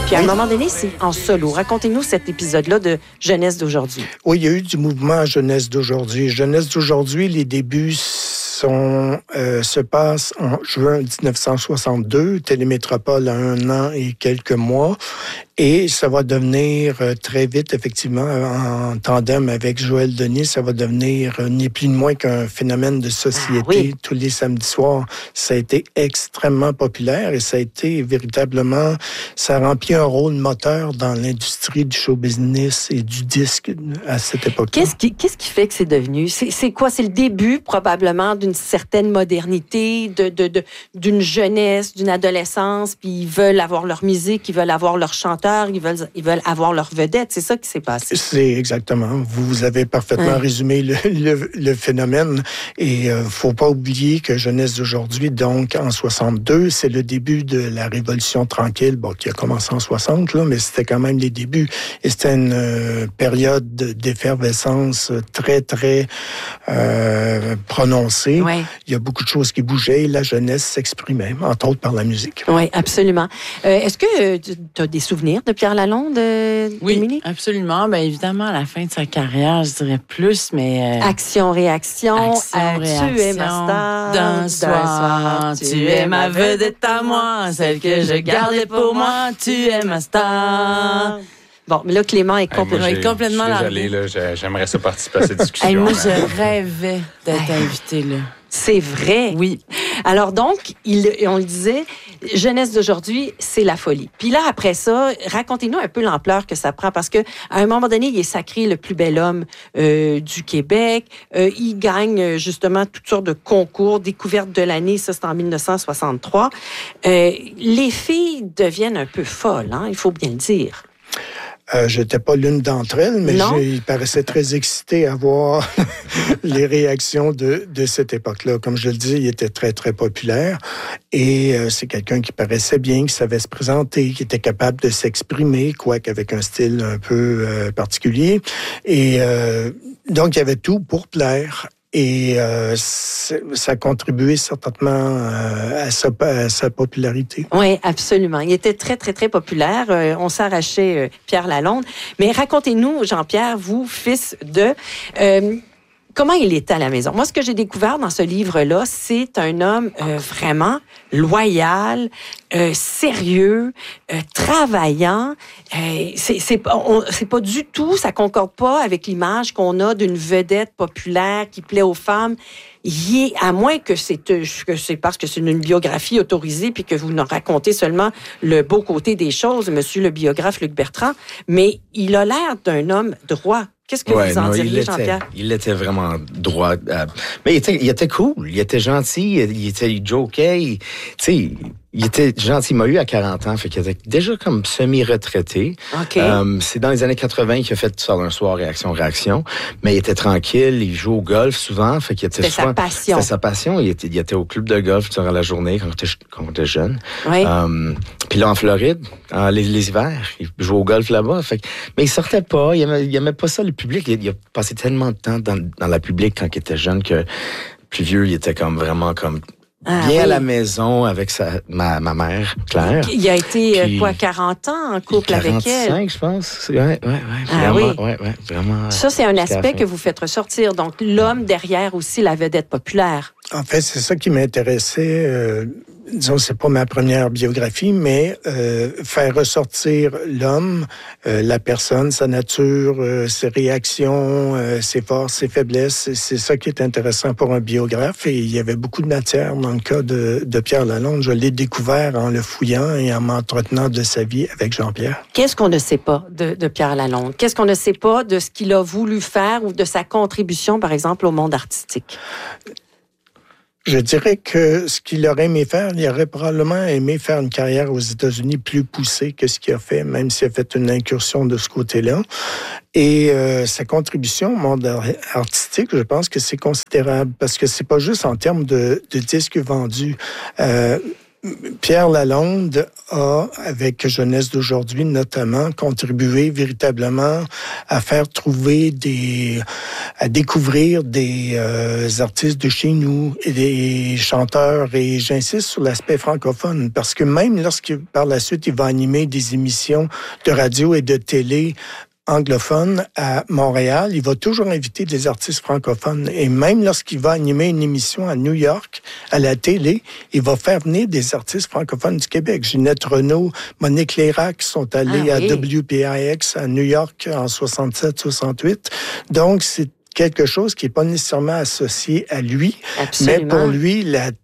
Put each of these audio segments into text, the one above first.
Puis à un moment donné, c'est en solo. Racontez-nous cet épisode-là de Jeunesse d'aujourd'hui. Oui, il y a eu du mouvement Jeunesse d'aujourd'hui. Jeunesse d'aujourd'hui, les débuts se passent en juin 1962. Télémétropole a 1 an et quelques mois. Et ça va devenir très vite, effectivement, en tandem avec Joël Denis, ça va devenir ni plus ni moins qu'un phénomène de société. Ah, oui. Tous les samedis soirs, ça a été extrêmement populaire et ça a été véritablement, ça remplit un rôle moteur dans l'industrie du show business et du disque à cette époque-là. Qu'est-ce qui fait que c'est devenu? C'est quoi? C'est le début, probablement, d'une certaine modernité, d'une jeunesse, d'une adolescence, puis ils veulent avoir leur musique, ils veulent avoir leur chanteur, ils veulent avoir leur vedette. C'est ça qui s'est passé. C'est exactement. Vous avez parfaitement résumé le phénomène. Et faut pas oublier que Jeunesse d'aujourd'hui, donc en 62, c'est le début de la Révolution tranquille, qui a commencé en 60, là, mais c'était quand même les débuts. Et c'était une période d'effervescence très, très prononcée. Ouais. Il y a beaucoup de choses qui bougeaient et la jeunesse s'exprimait, entre autres par la musique. Oui, absolument. Est-ce que tu as des souvenirs de Pierre Lalonde, Oui, Émilie? absolument. Bien évidemment, à la fin de sa carrière, je dirais plus, mais... Action-réaction. Tu es ma Action-réaction. star. D'un soir, tu es ma vedette à moi, celle que je gardais pour moi, tu es ma star. Bon, mais là, Clément est moi, j'ai- complètement Je suis désolé, là, j'aimerais ça participer à cette discussion. Hey, moi, mais- je rêvais d'être invitée là. C'est vrai. Oui. Alors donc, on le disait, jeunesse d'aujourd'hui, c'est la folie. Puis là, après ça, racontez-nous un peu l'ampleur que ça prend, parce que à un moment donné, il est sacré le plus bel homme du Québec. Il gagne justement toutes sortes de concours, découverte de l'année, ça c'est en 1963. Les filles deviennent un peu folles, hein, il faut bien le dire. J'étais pas l'une d'entre elles, mais il paraissait très excité à voir les réactions de cette époque-là. Comme je le dis, il était très, très populaire. Et c'est quelqu'un qui paraissait bien, qui savait se présenter, qui était capable de s'exprimer, quoique avec un style un peu particulier. Et donc, il y avait tout pour plaire. Et ça a contribué certainement à sa popularité. Oui, absolument. Il était très, très, très populaire. On s'arrachait Pierre Lalonde. Mais racontez-nous, Jean-Pierre, vous, fils de... comment il était à la maison? Moi, ce que j'ai découvert dans ce livre-là, c'est un homme vraiment loyal, sérieux, travaillant. C'est pas du tout, ça concorde pas avec l'image qu'on a d'une vedette populaire qui plaît aux femmes. À moins que c'est parce que c'est une biographie autorisée puis que vous nous racontez seulement le beau côté des choses, monsieur le biographe Luc Bertrand, mais il a l'air d'un homme droit. Qu'est-ce que vous en diriez, Jean-Pierre? Il était vraiment droit. Mais il était cool, il était gentil, il jokait, il était gentil. Il m'a eu à 40 ans, fait qu'il était déjà comme semi-retraité. OK. C'est dans les années 80 qu'il a fait ça un soir, réaction. Mais il était tranquille, il jouait au golf souvent, fait qu'il était C'était sa passion. C'était sa passion. Il était au club de golf durant la journée quand on était jeune. Oui. Puis là, en Floride, les hivers, il jouait au golf là-bas. Mais il sortait pas, il aimait pas ça, le public. Il a passé tellement de temps dans la public quand il était jeune que plus vieux, il était comme vraiment comme bien à la maison avec ma mère, Claire. Il a été, 40 ans en couple avec elle? 45, je pense. Ouais. Ah vraiment, oui? ouais, vraiment. Ça, c'est un jusqu'à la aspect fin. que vous faites ressortir. Donc, l'homme derrière aussi la vedette populaire. En fait, c'est ça qui m'intéressait. Disons, c'est pas ma première biographie, mais faire ressortir l'homme, la personne, sa nature, ses réactions, ses forces, ses faiblesses. C'est ça qui est intéressant pour un biographe. Et il y avait beaucoup de matière dans le cas de Pierre Lalonde. Je l'ai découvert en le fouillant et en m'entretenant de sa vie avec Jean-Pierre. Qu'est-ce qu'on ne sait pas de Pierre Lalonde? Qu'est-ce qu'on ne sait pas de ce qu'il a voulu faire ou de sa contribution, par exemple, au monde artistique? Je dirais que ce qu'il aurait aimé faire, il aurait probablement aimé faire une carrière aux États-Unis plus poussée que ce qu'il a fait, même s'il a fait une incursion de ce côté-là. Et sa contribution au monde artistique, je pense que c'est considérable, parce que c'est pas juste en termes de disques vendus. Pierre Lalonde a, avec Jeunesse d'aujourd'hui notamment, contribué véritablement à faire trouver à découvrir des artistes de chez nous et des chanteurs. Et j'insiste sur l'aspect francophone parce que même lorsque par la suite il va animer des émissions de radio et de télé anglophone à Montréal, il va toujours inviter des artistes francophones. Et même lorsqu'il va animer une émission à New York, à la télé, il va faire venir des artistes francophones du Québec. Ginette Renault, Monique Lérac sont allés à WPIX à New York en 67-68. Donc, c'est quelque chose qui n'est pas nécessairement associé à lui. Absolument. Mais pour lui,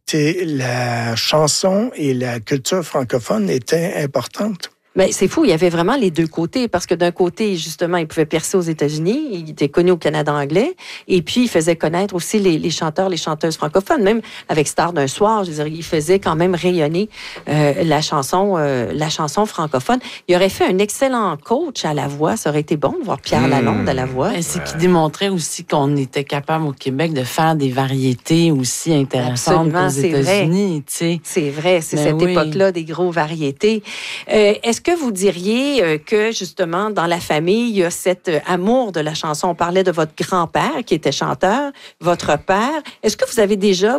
la chanson et la culture francophone étaient importantes. Mais c'est fou, il y avait vraiment les deux côtés, parce que d'un côté, justement, il pouvait percer aux États-Unis, il était connu au Canada anglais, et puis il faisait connaître aussi les chanteurs, les chanteuses francophones, même avec Star d'un soir, je veux dire, il faisait quand même rayonner la chanson francophone. Il aurait fait un excellent coach à la voix, ça aurait été bon de voir Pierre Lalonde à la voix. C'est qu'il démontrait aussi qu'on était capable au Québec de faire des variétés aussi intéressantes qu'aux États-Unis. Tu sais. C'est vrai, c'est cette époque-là des gros variétés. Est-ce que vous diriez que, justement, dans la famille, il y a cet amour de la chanson? On parlait de votre grand-père qui était chanteur, votre père. Est-ce que vous avez déjà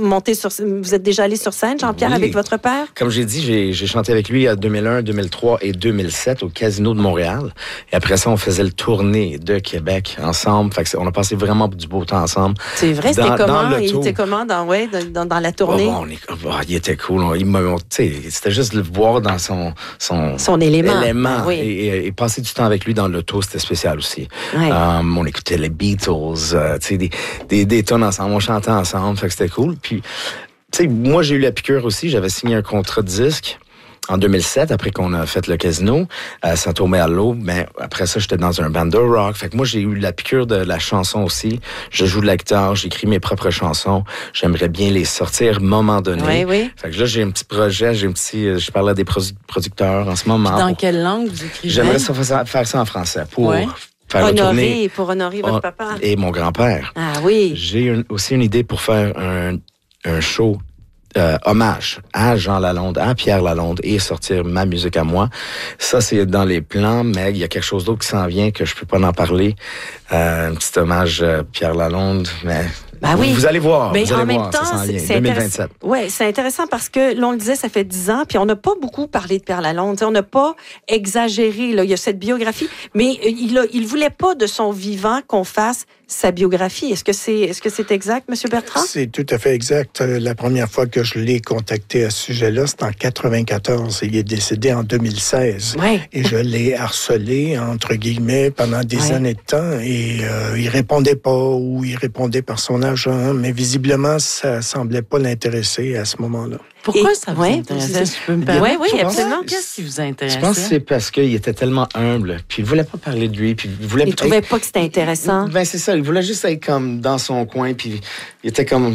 vous êtes déjà allé sur scène, Jean-Pierre, avec votre père? Comme j'ai dit, j'ai chanté avec lui en 2001, 2003 et 2007 au Casino de Montréal. Et après ça, on faisait le tournée de Québec ensemble. Fait que on a passé vraiment du beau temps ensemble. C'est vrai, c'était comment? Il était comment dans la tournée? Il était cool. C'était juste de le voir dans son élément. Oui. Et passer du temps avec lui dans l'auto, c'était spécial aussi. Oui. On écoutait les Beatles, des tonnes ensemble, on chantait ensemble, fait que c'était cool. Puis, moi, j'ai eu la piqûre aussi, j'avais signé un contrat de disque en 2007, après qu'on a fait le Casino à Saint-Omer-l'Eau. Mais après ça, j'étais dans un band de rock. Fait que moi, j'ai eu la piqûre de la chanson aussi. Je joue de la guitare, j'écris mes propres chansons. J'aimerais bien les sortir à un moment donné. Oui. Fait que là, j'ai un petit projet, je parle à des producteurs en ce moment. Puis dans quelle langue vous écrivez? J'aimerais faire ça en français pour faire retourner pour honorer votre papa. Et mon grand-père. Ah oui. J'ai aussi une idée pour faire un show hommage à Jean Lalonde, à Pierre Lalonde et sortir ma musique à moi. Ça, c'est dans les plans, mais il y a quelque chose d'autre qui s'en vient que je peux pas en parler. Un petit hommage à Pierre Lalonde, mais vous allez voir. Mais vous allez en même voir, temps, ça s'en vient, c'est 2027. Oui, c'est intéressant parce que, l'on le disait, ça fait 10 ans, puis on n'a pas beaucoup parlé de Pierre Lalonde. On n'a pas exagéré. Là. Il y a cette biographie, mais il voulait pas de son vivant qu'on fasse sa biographie. Est-ce que c'est exact, M. Bertrand? C'est tout à fait exact. La première fois que je l'ai contacté à ce sujet-là, c'était en 94. Il est décédé en 2016. Ouais. Et je l'ai harcelé, entre guillemets, pendant des années de temps. Et il répondait pas ou il répondait par son agent. Mais visiblement, ça semblait pas l'intéresser à ce moment-là. Pourquoi ça vous intéressait, si je peux me permettre? Oui, absolument. Qu'est-ce qui vous intéressait? Je pense que c'est parce qu'il était tellement humble, puis il voulait pas parler de lui, puis il trouvait pas que c'était intéressant. Ben c'est ça, il voulait juste être comme dans son coin, puis il était comme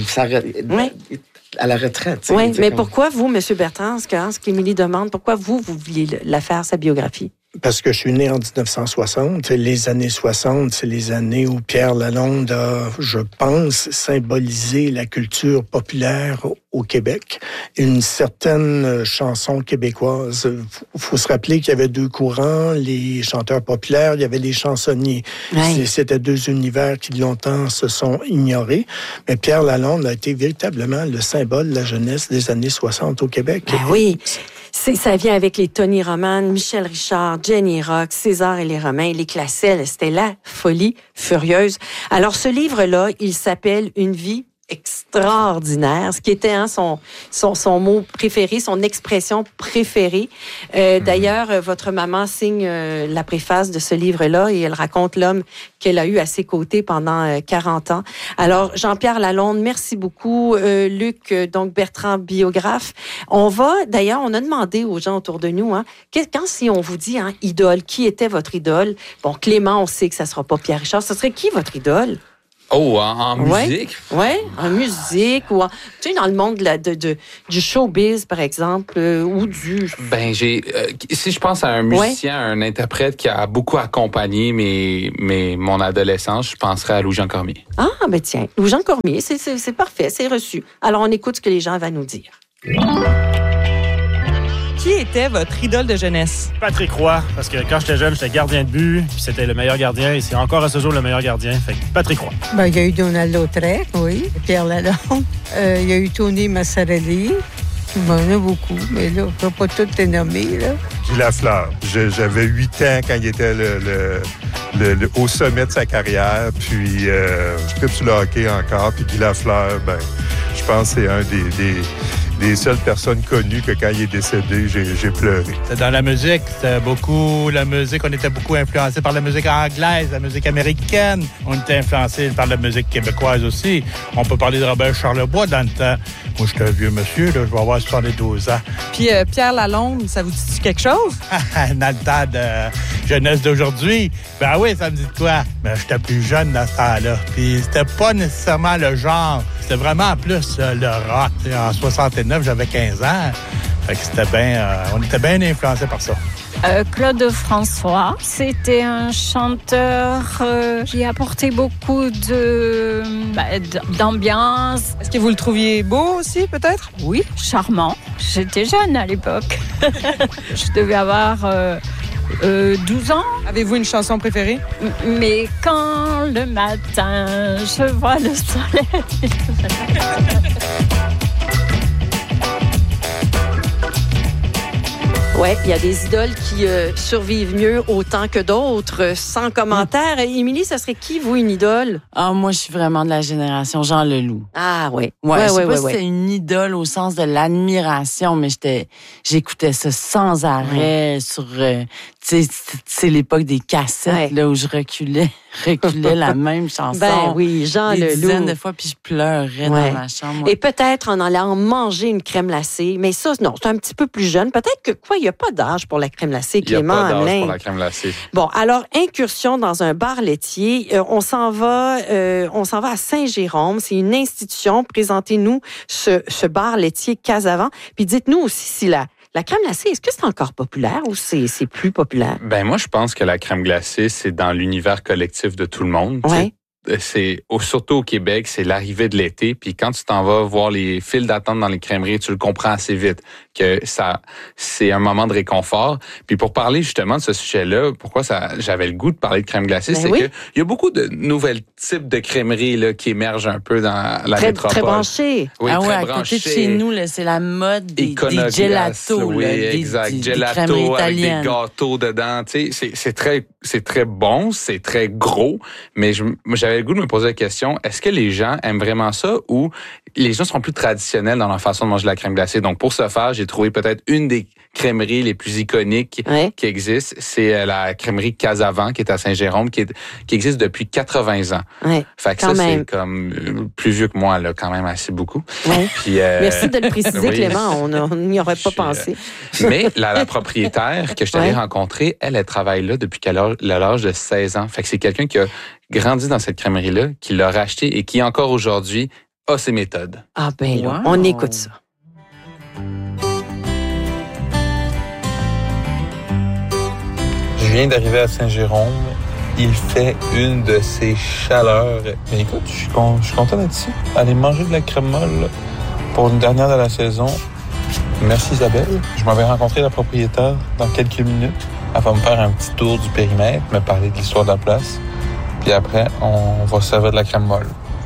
à la retraite. Oui, mais pourquoi vous, M. Bertrand, ce qu'Émilie demande, pourquoi vous vouliez la faire, sa biographie? Parce que je suis né en 1960. Les années 60, c'est les années où Pierre Lalonde a, je pense, symbolisé la culture populaire au Québec. Une certaine chanson québécoise. Faut se rappeler qu'il y avait deux courants, les chanteurs populaires, il y avait les chansonniers. Ouais. C'était deux univers qui longtemps se sont ignorés. Mais Pierre Lalonde a été véritablement le symbole de la jeunesse des années 60 au Québec. Ben oui. Ça vient avec les Tony Roman, Michel Richard, Jenny Rock, César et les Romains, les Classel. C'était la folie furieuse. Alors, ce livre-là, il s'appelle Une vie extraordinaire, ce qui était son mot préféré, son expression préférée. D'ailleurs, votre maman signe la préface de ce livre-là et elle raconte l'homme qu'elle a eu à ses côtés pendant 40 ans. Alors, Jean-Pierre Lalonde, merci beaucoup. Luc, donc Bertrand, biographe. D'ailleurs, on a demandé aux gens autour de nous, si on vous dit, idole, qui était votre idole? Bon, Clément, on sait que ça sera pas Pierre Richard. Ce serait qui votre idole? Oh, en musique? Oui, en musique ou dans le monde du showbiz, par exemple, ou du... Si je pense à un musicien, un interprète qui a beaucoup accompagné mon adolescence, je penserais à Louis-Jean Cormier. Ah, ben tiens, Louis-Jean Cormier, c'est parfait, c'est reçu. Alors, on écoute ce que les gens vont nous dire. Qui était votre idole de jeunesse? Patrick Roy, parce que quand j'étais jeune, j'étais gardien de but, puis c'était le meilleur gardien, et c'est encore à ce jour le meilleur gardien. Fait que Patrick Roy. Il y a eu Donald Lautrec, oui, Pierre Lalonde. Il y a eu Tony Massarelli. Il y en a beaucoup, mais là, je ne peux pas tout les nommer, là. Guy Lafleur. J'avais 8 ans quand il était au sommet de sa carrière, puis je tripe sur le hockey encore, puis Guy Lafleur, je pense que c'est un des seules personnes connues que quand il est décédé, j'ai pleuré. Dans la musique, on était beaucoup influencé par la musique anglaise, la musique américaine. On était influencé par la musique québécoise aussi. On peut parler de Robert Charlebois dans le temps. Moi, j'étais un vieux monsieur, là, je vais avoir 72 ans. Puis Pierre Lalonde, ça vous dit quelque chose? Dans le temps de jeunesse d'aujourd'hui, oui, ça me dit de quoi? J'étais plus jeune dans ce temps-là. Puis c'était pas nécessairement le genre. C'était vraiment plus le rock. En 69, j'avais 15 ans. Fait que c'était on était bien influencés par ça. Claude François, c'était un chanteur qui apportait beaucoup d'ambiance. Est-ce que vous le trouviez beau aussi, peut-être? Oui, charmant. J'étais jeune à l'époque. Je devais avoir 12 ans. Avez-vous une chanson préférée? Mais quand le matin, je vois le soleil... Oui, il y a des idoles qui survivent mieux autant que d'autres, sans commentaire. Émilie, ça serait qui, vous, une idole? Moi, je suis vraiment de la génération Jean Leloup. Ah, oui. Ouais, je sais pas si c'était une idole au sens de l'admiration, mais j'écoutais ça sans arrêt sur... c'est l'époque des cassettes, là, où je reculais la même chanson. Oui, Jean Leloup. Des dizaines de fois, puis je pleurais dans ma chambre. Et peut-être en allant manger une crème glacée, mais ça, non, c'est un petit peu plus jeune. Peut-être que, il n'y a pas d'âge pour la crème glacée, Clément. Il n'y a pas d'âge pour la crème glacée. Bon, alors, incursion dans un bar laitier. On s'en va à Saint-Jérôme. C'est une institution. Présentez-nous ce bar laitier Casavant. Puis dites-nous aussi si la crème glacée, est-ce que c'est encore populaire ou c'est plus populaire? Moi, je pense que la crème glacée, c'est dans l'univers collectif de tout le monde. Ouais. Surtout au Québec, c'est l'arrivée de l'été. Puis quand tu t'en vas voir les files d'attente dans les crèmeries, tu le comprends assez vite que c'est un moment de réconfort. Puis pour parler justement de ce sujet-là, pourquoi j'avais le goût de parler de crème glacée, c'est que il y a beaucoup de nouveaux types de crèmeries là qui émergent un peu dans la métropole. Très branchés. Oui, très branchés. À côté de chez nous, là, c'est la mode des gelatos. Oui, exact. Des gelatos avec des gâteaux dedans. Tu sais, c'est très bon, c'est très gros, mais j'avais le goût de me poser la question, est-ce que les gens aiment vraiment ça ou les gens seront plus traditionnels dans leur façon de manger la crème glacée? Donc, pour ce faire, j'ai trouvé peut-être une des crèmeries les plus iconiques qui existent. C'est la crèmerie Casavant, qui est à Saint-Jérôme, qui existe depuis 80 ans. Ouais, fait que ça, c'est comme plus vieux que moi, là, quand même assez beaucoup. Ouais. Puis, merci de le préciser, Clément. On n'y aurait pas pensé. Mais la propriétaire que je t'avais rencontrée, elle travaille là depuis l'âge de 16 ans. Fait que c'est quelqu'un qui a grandi dans cette crèmerie-là, qui l'a racheté et qui, encore aujourd'hui, a ses méthodes. Ah ben là, on écoute ça. Je viens d'arriver à Saint-Jérôme. Il fait une de ces chaleurs. Mais écoute, je suis content d'être ici. Aller manger de la crème molle pour une dernière de la saison. Merci Isabelle. Je m'en vais rencontrer la propriétaire dans quelques minutes. Elle va me faire un petit tour du périmètre, me parler de l'histoire de la place. Puis après, on va se servir de la crème molle.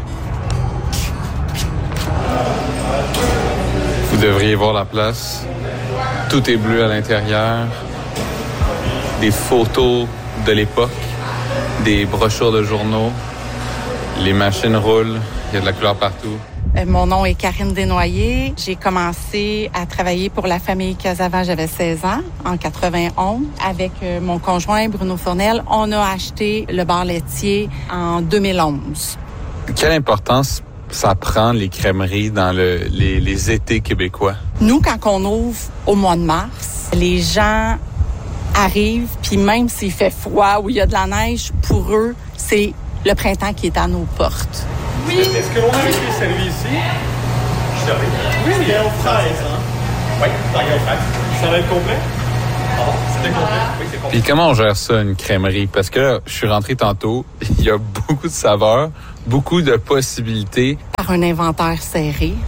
Vous devriez voir la place. Tout est bleu à l'intérieur. Des photos de l'époque. Des brochures de journaux. Les machines roulent. Il y a de la couleur partout. Mon nom est Karine Desnoyers. J'ai commencé à travailler pour la famille Casavant, j'avais 16 ans, en 91. Avec mon conjoint, Bruno Fournel, on a acheté le bar laitier en 2011. Quelle importance ça prend, les crèmeries, dans les étés québécois? Nous, quand on ouvre au mois de mars, les gens arrivent, puis même s'il fait froid ou il y a de la neige, pour eux, c'est le printemps qui est à nos portes. Oui. Est-ce que l'on a été servi ici? Je savais. Oui, il y a aux fraises, hein? Oui, il y a aux fraises. Ça va être complet? Ah, c'était complet. Oui, c'est complet. Puis comment on gère ça, une crèmerie? Parce que là, je suis rentré tantôt, il y a beaucoup de saveurs, beaucoup de possibilités. Par un inventaire serré.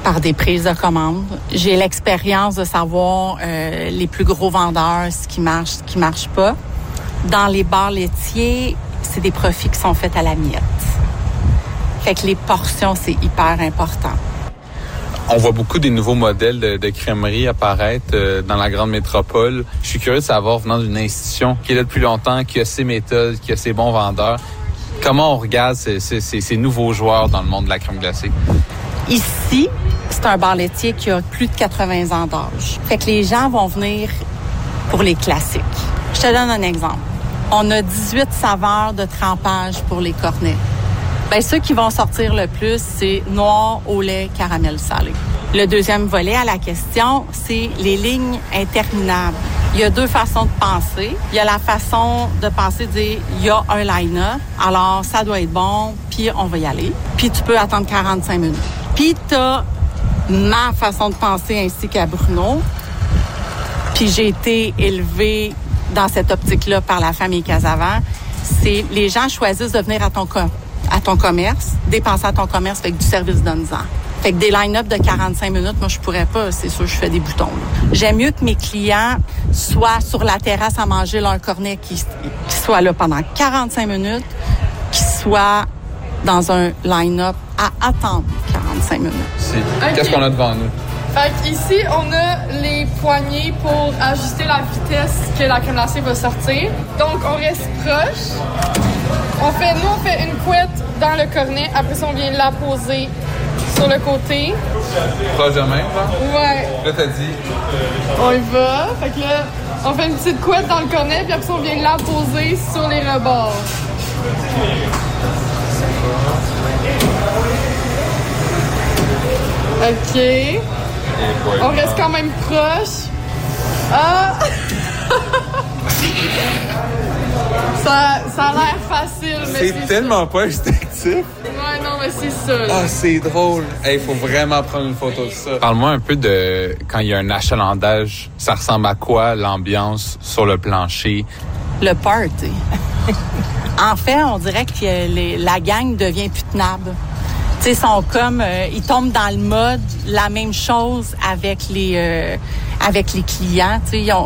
par des prises de commandes. J'ai l'expérience de savoir les plus gros vendeurs, ce qui marche pas. Dans les bars laitiers, c'est des profits qui sont faits à la miette. Fait que les portions, c'est hyper important. On voit beaucoup des nouveaux modèles de crèmeries apparaître dans la grande métropole. Je suis curieux de savoir, venant d'une institution qui est là depuis longtemps, qui a ses méthodes, qui a ses bons vendeurs, comment on regarde ces nouveaux joueurs dans le monde de la crème glacée? Ici, c'est un bar laitier qui a plus de 80 ans d'âge. Fait que les gens vont venir pour les classiques. Je te donne un exemple. On a 18 saveurs de trempage pour les cornets. Bien, ceux qui vont sortir le plus, c'est noir au lait, caramel salé. Le deuxième volet à la question, c'est les lignes interminables. Il y a deux façons de penser. Il y a la façon de penser, de dire, il y a un line-up, alors ça doit être bon, puis on va y aller. Puis tu peux attendre 45 minutes. Puis tu as ma façon de penser ainsi qu'à Bruno. Puis j'ai été élevée dans cette optique-là par la famille Casavant. C'est les gens choisissent de venir à ton commerce, dépenser à ton commerce avec du service donne-en. Fait que des line-up de 45 minutes, moi, je pourrais pas. C'est sûr, je fais des boutons. Là. J'aime mieux que mes clients soient sur la terrasse à manger leur cornet, qui soient là pendant 45 minutes, qu'ils soient dans un line-up à attendre 45 minutes. Okay. Qu'est-ce qu'on a devant nous? Fait qu'ici, on a les poignées pour ajuster la vitesse que la crème glacée va sortir. Donc, on reste proche. On fait une couette dans le cornet. Après ça, on vient la poser sur le côté. Proche de même, là? Ouais. Là, t'as dit? On y va. Fait que là, on fait une petite couette dans le cornet, puis après ça, on vient la poser sur les rebords. OK. On reste quand même proche. Ah! ça a l'air facile, mais c'est tellement pas instinctif. Ouais, non, mais c'est ça. Là. Ah, c'est drôle. Il faut vraiment prendre une photo de ça. Parle-moi un peu de quand il y a un achalandage. Ça ressemble à quoi, l'ambiance sur le plancher? Le party. En fait, on dirait que la gang devient plus tenable. Tu sais, sont comme, ils tombent dans le mode, la même chose avec les clients. Tu sais,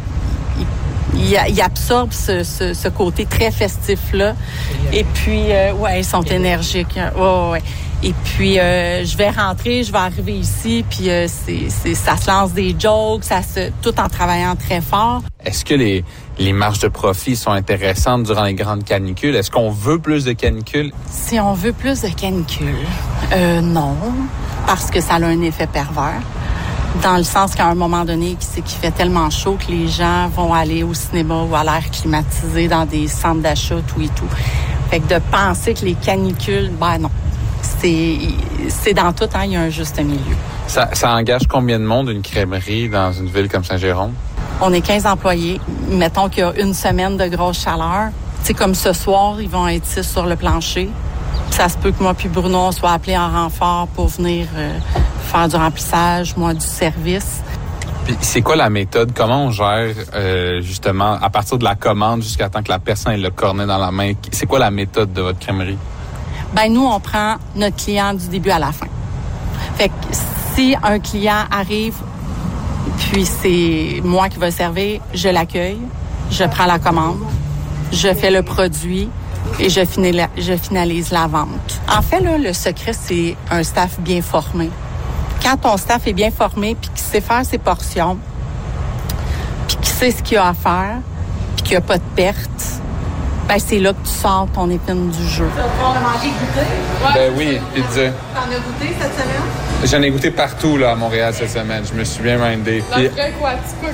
ils absorbent ce côté très festif-là. Et puis, ouais, ils sont énergiques. Ouais. Et puis, je vais rentrer, je vais arriver ici, puis ça se lance des jokes, tout en travaillant très fort. Est-ce que les marges de profit sont intéressantes durant les grandes canicules? Est-ce qu'on veut plus de canicules? Si on veut plus de canicules, non, parce que ça a un effet pervers. Dans le sens qu'à un moment donné, c'est qu'il fait tellement chaud que les gens vont aller au cinéma ou à l'air climatisé dans des centres d'achat, tout et tout. Fait que de penser que les canicules, ben non. C'est dans tout, hein, il y a un juste milieu. Ça engage combien de monde, une crèmerie, dans une ville comme Saint-Jérôme? On est 15 employés. Mettons qu'il y a une semaine de grosse chaleur. Tu sais, comme ce soir, ils vont être 6 sur le plancher. Ça se peut que moi puis Bruno, on soit appelés en renfort pour venir faire du remplissage, moi, du service. Puis c'est quoi la méthode? Comment on gère, justement, à partir de la commande jusqu'à temps que la personne ait le cornet dans la main? C'est quoi la méthode de votre crèmerie? Ben nous, on prend notre client du début à la fin. Fait que si un client arrive, puis c'est moi qui vais servir, je l'accueille, je prends la commande, je fais le produit et je finalise la vente. En fait, là, le secret, c'est un staff bien formé. Quand ton staff est bien formé, puis qu'il sait faire ses portions, puis qu'il sait ce qu'il a à faire, puis qu'il n'y a pas de perte, ben c'est là que tu sors ton épine du jeu. Tu vas pouvoir manger goûter? Ouais, ben oui, pizza. T'en as goûté cette semaine? J'en ai goûté partout là à Montréal cette semaine. Je me suis bien mindé. La vraie Quaticook.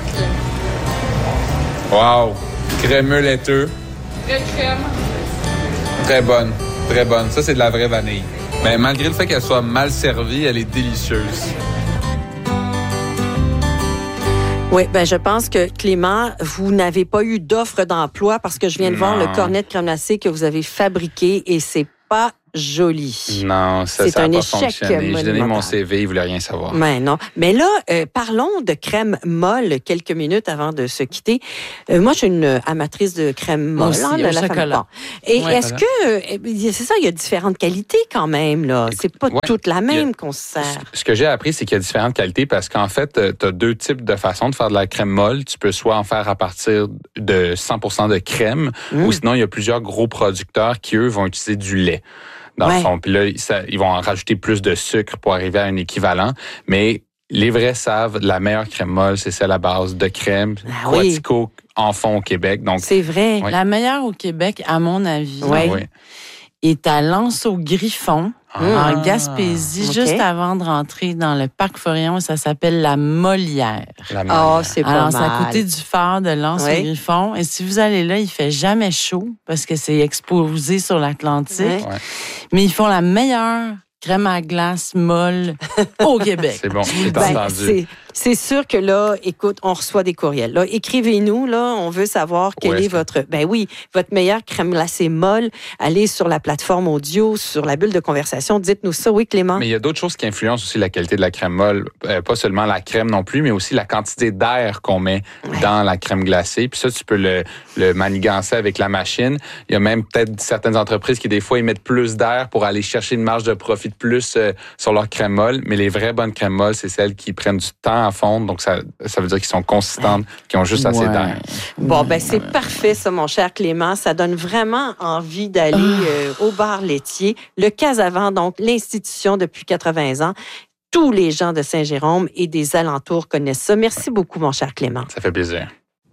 Wow! Crémeux laiteux. Vraie crème. Très bonne. Très bonne. Ça, c'est de la vraie vanille. Mais malgré le fait qu'elle soit mal servie, elle est délicieuse. Oui, ben je pense que Clément, vous n'avez pas eu d'offre d'emploi parce que je viens de voir le cornet de crème glacée que vous avez fabriqué et c'est pas joli. Non, ça C'est n'a un pas échec fonctionné. J'ai donné mon monumental. CV, il voulait rien savoir. Mais non. Mais là, parlons de crème molle quelques minutes avant de se quitter. Moi, je suis une amatrice de crème molle. Aussi, de au la chocolat. Bon. Et Ouais, est-ce que... c'est ça, il y a différentes qualités quand même. Là. C'est pas toute la même qu'on se sert. Ce que j'ai appris, c'est qu'il y a différentes qualités parce qu'en fait, tu as deux types de façons de faire de la crème molle. Tu peux soit en faire à partir de 100% de crème ou sinon, il y a plusieurs gros producteurs qui, eux, vont utiliser du lait. Dans le fond. Puis là, ils vont en rajouter plus de sucre pour arriver à un équivalent. Mais les vrais savent, la meilleure crème molle, c'est celle à base de crème. Quatico en font au Québec. Donc, c'est vrai. La meilleure au Québec, à mon avis, est à L'Anse-au-Griffon, en Gaspésie, juste avant de rentrer dans le parc Forillon. Ça s'appelle la Molière. C'est pas Alors, mal. c'est à côté du phare de L'Anse-au-Griffon. Et si vous allez là, il fait jamais chaud parce que c'est exposé sur l'Atlantique. Mais ils font la meilleure crème à glace molle au Québec. C'est bon, c'est entendu. C'est sûr que là, écoute, on reçoit des courriels. Là, écrivez-nous, là, on veut savoir quelle est votre... votre meilleure crème glacée molle. Allez sur la plateforme audio, sur la bulle de conversation. Dites-nous ça. Oui, Clément? Mais il y a d'autres choses qui influencent aussi la qualité de la crème molle. Pas seulement la crème non plus, mais aussi la quantité d'air qu'on met dans la crème glacée. Puis ça, tu peux le manigancer avec la machine. Il y a même peut-être certaines entreprises qui, des fois, ils mettent plus d'air pour aller chercher une marge de profit de plus sur leur crème molle. Mais les vraies bonnes crèmes molles, c'est celles qui prennent du temps à fondre. Donc, ça veut dire qu'ils sont consistantes, qu'ils ont juste assez d'air. Bon, c'est parfait, ça, mon cher Clément. Ça donne vraiment envie d'aller au bar laitier. Le Casavant, donc, l'institution depuis 80 ans. Tous les gens de Saint-Jérôme et des alentours connaissent ça. Merci beaucoup, mon cher Clément. Ça fait plaisir.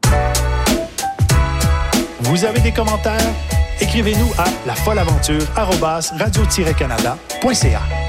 Vous avez des commentaires? Écrivez-nous à lafolleaventure@radio-canada.ca.